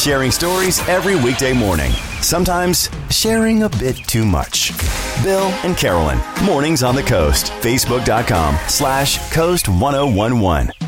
sharing stories every weekday morning. Sometimes sharing a bit too much. Bill and Carolyn, Mornings on the Coast. Facebook.com/Coast1011.